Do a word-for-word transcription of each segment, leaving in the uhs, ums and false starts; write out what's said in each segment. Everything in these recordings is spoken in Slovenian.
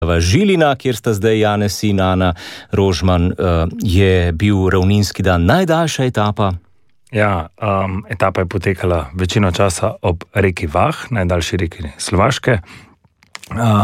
Žilina, kjer sta zdaj Janez in Ana Rožman, je bil ravninski dan najdaljša etapa. Ja, um, etapa je potekala večino časa ob reki Vah, najdaljši reki Slovaške. Uh,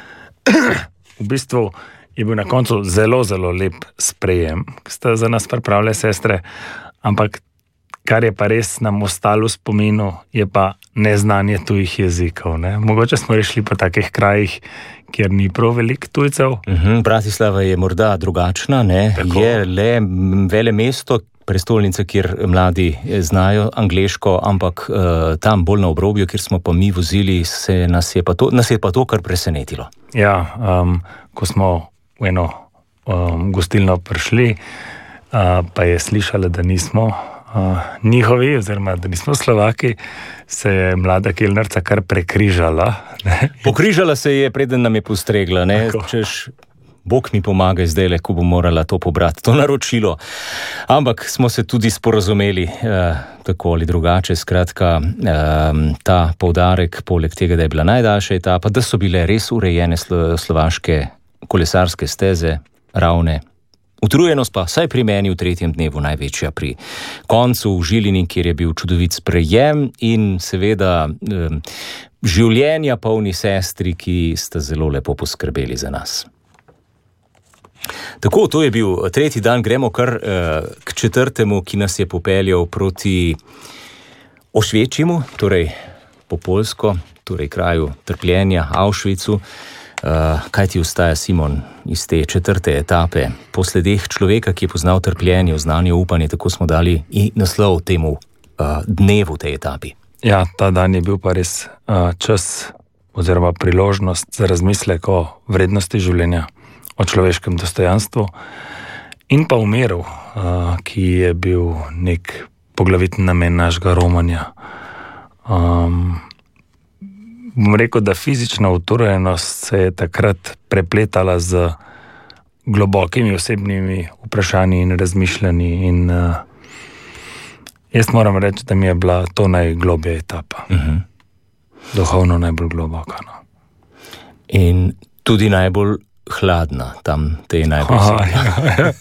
v bistvu je bil na koncu zelo, zelo lep sprejem, ki sta za nas pripravile sestre, ampak kar je pa res nam ostalo v spominu, je pa neznanje tujih jezikov. Ne? Mogoče smo rešili po takih krajih, kjer ni prav veliko tujcev. Uhum, Bratislava je morda drugačna, ne? Je le vele mesto, prestolnica, kjer mladi znajo angleško, ampak uh, tam bolj na obrobju, kjer smo pa mi vozili, se nas je pa to, nas je pa to kar presenetilo. Ja, um, ko smo v eno um, gostilno prišli, uh, pa je slišala, da nismo uh, njihovi, oziroma da nismo Slovaki, se je mlada kelnerca kar prekrižala. Ne? Pokrižala se je, preden nam je postregla, ne? Češ, Bog mi pomaga zdaj, ko bo morala to pobrati, to naročilo. Ampak smo se tudi sporazumeli, eh, tako ali drugače, skratka, eh, ta poudarek, poleg tega, da je bila najdaljša etapa, da so bile res urejene slo, slovaške kolesarske steze, ravne. Utrujenost pa, saj pri meni v tretjem dnevu največja, pri koncu v Žilini, kjer je bil čudovit sprejem in seveda eh, življenja polni sestri, ki sta zelo lepo poskrbeli za nas. Tako, to je bil tretji dan, gremo kar eh, k četrtemu, ki nas je popeljal proti Ošvečjimu, torej po Poljsko, torej kraju trpljenja, Auschwitzu. Eh, kaj ti ostaja, Simon, iz te četrte etape? Po sledeh človeka, ki je poznal trpljenje, znanje, upanje, tako smo dali in naslov temu eh, dnevu tej etapi. Ja, ta dan je bil pa res uh, čas oziroma priložnost za razmislek o vrednosti življenja, o človeškem dostojanstvu in pa umiru, uh, ki je bil nek poglavitni namen našega romanja. Um, bom rekel, da fizična utrujenost se je takrat prepletala z globokimi osebnimi vprašanji in razmišljanji in uh, jaz moram reči, da mi je bila to najglobja etapa. Uh-huh. Duhovno najbolj globoka. No. In tudi najbolj hladna, tam te je najbolj ja.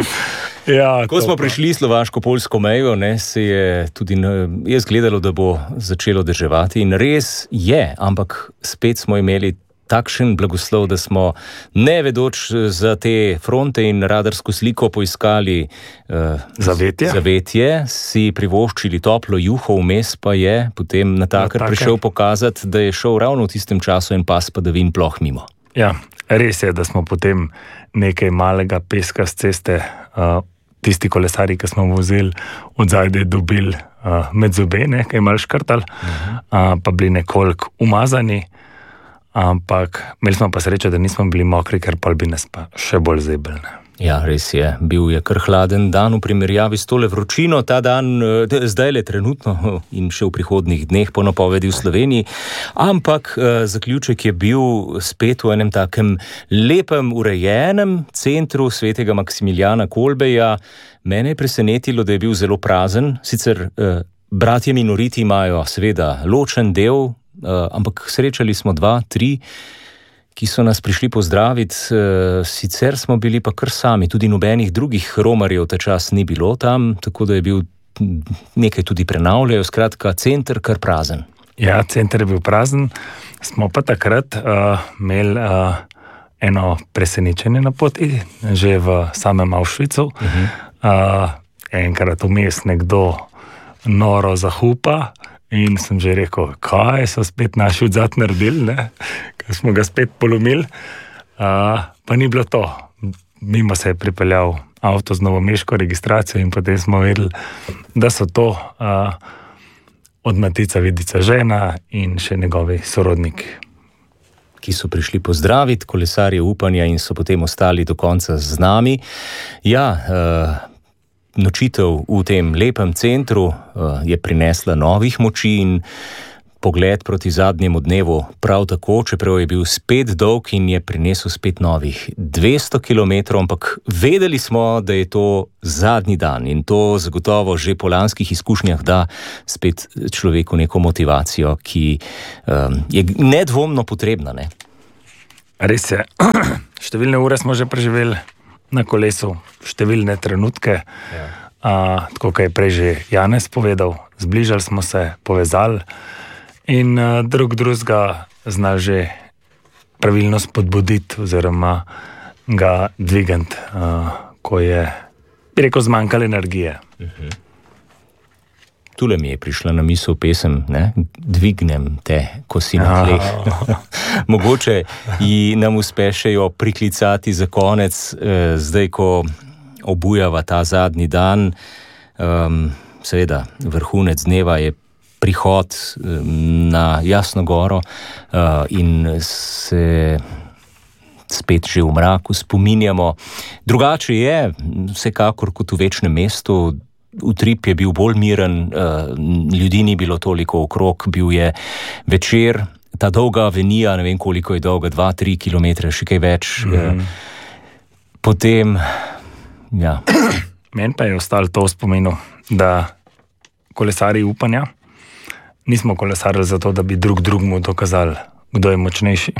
ja, Ko smo prišli slovaško-poljsko mejo, ne, se je tudi jaz gledalo, da bo začelo deževati in res je, ampak spet smo imeli takšen blagoslov, da smo ne vedoč za te fronte in radarsko sliko poiskali uh, zavetje. zavetje, si privoščili toplo juho, vmes pa je potem natakar prišel pokazati, da je šel ravno v tistem času en pas padavin ploh mimo. Ja, res je, da smo potem nekaj malega peska z ceste, uh, tisti kolesari, ki smo vozili od zajde, dobili uh, med zobe, nekaj malo škrtali, uh-huh. uh, pa bili nekoliko umazani, ampak imeli smo pa srečo, da nismo bili mokri, ker pa bi nas pa še bolj zebili. Ja, res je. Bil je kar hladen dan v primerjavi s tole vročino. Ta dan, zdaj le trenutno in še v prihodnih dneh po napovedi v Sloveniji. Ampak eh, zaključek je bil spet v enem takem lepem, urejenem centru svetega Maksimiljana Kolbeja. Mene je presenetilo, da je bil zelo prazen. Sicer eh, bratje minoriti imajo seveda ločen del, eh, ampak srečali smo dva, tri, ki so nas prišli pozdraviti, sicer smo bili pa kar sami, tudi nobenih drugih romarjev ta čas ni bilo tam, tako da je bil nekaj tudi prenavljajo, skratka, center kar prazen. Ja, center je bil prazen, smo pa takrat uh, imeli uh, eno presenečenje na poti, že v samem Auschwitzu. Uh-huh. Uh, enkrat vmes nekdo noro zahupa, in sem že rekel, kaj so spet naši odzad naredili, ne? Ker smo ga spet polomili. Uh, pa ni bilo to. Mimo se je pripeljal avto z novomeško registracijo in potem smo vedeli, da so to uh, od Matica Vidica žena in še njegovi sorodniki. Ki so prišli pozdraviti kolesarje upanja in so potem ostali do konca z nami. Ja, uh, nočitev v tem lepem centru uh, je prinesla novih moči in pogled proti zadnjemu dnevu prav tako, čeprav je bil spet dolg in je prinesel spet novih dvesto kilometrov, ampak vedeli smo, da je to zadnji dan in to zagotovo že po lanskih izkušnjah da spet človeku neko motivacijo, ki um, je nedvomno potrebna, ne? Res je, številne ure smo že preživeli na kolesu, številne trenutke. Ja. A, tako kot je prej že Janez povedal, zbližali smo se, povezali in a, drug drugega znali že pravilno spodbuditi oziroma ga dvigati, a, ko je, bi rekel, zmanjkalo energije. Uh-huh. Tule mi je prišla na misel pesem, ne? Dvignem te, ko si na tleh. Mogoče ji nam uspešejo priklicati za konec, eh, zdaj, ko obujava ta zadnji dan. Um, seveda, vrhunec dneva je prihod um, na Jasno goro uh, in se spet že v mraku spominjamo. Drugače je, vsekakor kot v večnem mestu. Utrip je bil bolj miren, ljudi ni bilo toliko okrog, bil je večer, ta dolga avenija, ne vem koliko je dolga, dva, tri kilometre, še kaj več. Mm-hmm. Potem, ja. Meni pa je ostalo to v spominu, da kolesari upanja, nismo kolesarili zato, da bi drug drugmu dokazali, kdo je močnejši,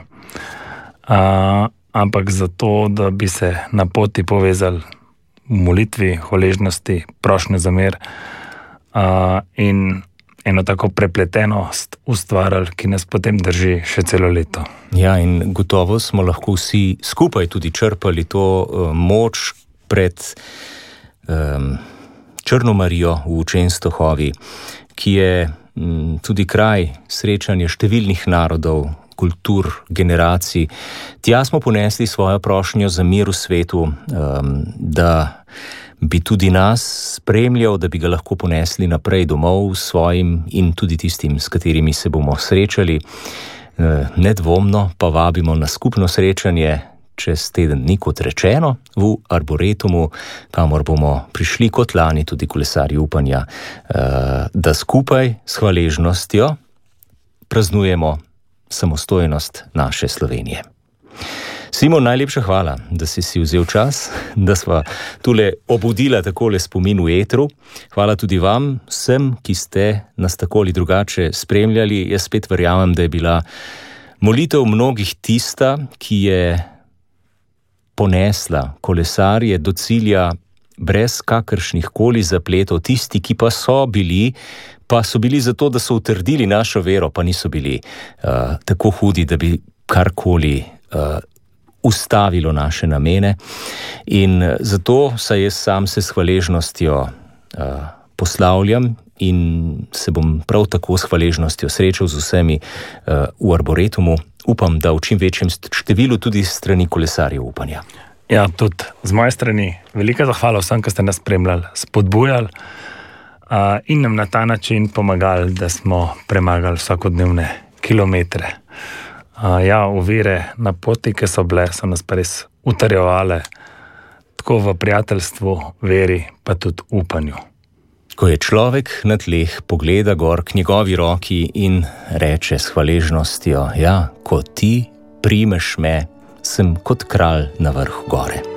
A, ampak zato, da bi se na poti povezali v molitvi, hvaležnosti, prošnje za mir uh, in eno tako prepletenost ustvarjali, ki nas potem drži še celo leto. Ja, in gotovo smo lahko vsi skupaj tudi črpali to uh, moč pred um, Črno Marijo v Čenstohovi, ki je um, tudi kraj srečanja številnih narodov, kultur, generacij. Tja smo ponesli svojo prošnjo za mir v svetu, um, da bi tudi nas spremljal, da bi ga lahko ponesli naprej domov svojim in tudi tistim, s katerimi se bomo srečali. Uh, nedvomno pa vabimo na skupno srečanje čez teden dni, kot rečeno, v Arboretumu, kamor bomo prišli kot lani tudi kolesarji upanja, uh, da skupaj s hvaležnostjo praznujemo samostojnost naše Slovenije. Simon, najlepša hvala, da si si vzel čas, da sva tule obudila takole spomin v etru. Hvala tudi vam, vsem, ki ste nas tako ali drugače spremljali. Jaz spet verjamem, da je bila molitev mnogih tista, ki je ponesla kolesarje do cilja brez kakršnih koli zapletov. Tisti, ki pa so bili, pa so bili zato, da so utrdili našo vero, pa niso bili uh, tako hudi, da bi karkoli uh, ustavilo naše namene. In zato se jaz sam se s hvaležnostjo uh, poslavljam in se bom prav tako s hvaležnostjo srečal z vsemi uh, v Arboretumu. Upam, da v čim večjem številu tudi strani kolesarjev upanja. Ja, tudi z moje strani velika zahvala vsem, ki ste nas spremljali, spodbujali uh, in nam na ta način pomagali, da smo premagali vsakodnevne kilometre. Uh, ja, ovire na poti, ki so bile, so nas pa res utrjevale, tako v prijateljstvu, veri, pa tudi upanju. Ko je človek na tleh, pogleda gor k njegovi roki in reče s hvaležnostjo, ja, ko ti primeš me, sem kot kralj na vrh gore.